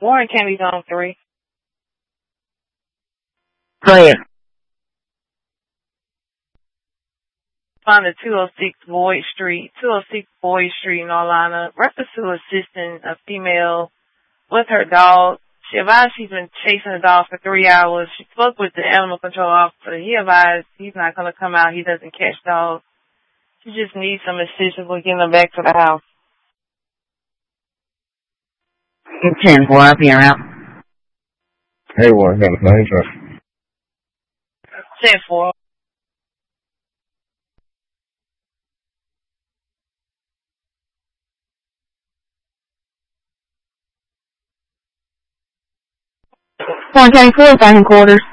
Warren County's on 3. Go ahead. Find the 206 Boyd Street in Orlando. Reference to assisting a female with her dog. She advised she's been chasing the dog for 3 hours. She spoke with the animal control officer. He advised he's not going to come out. He doesn't catch dogs. She just needs some assistance with getting them back to the house. 10-4, I'll be around. Hey, Warren County, thanks, sir. 10-4. Warren County Police, back in quarters.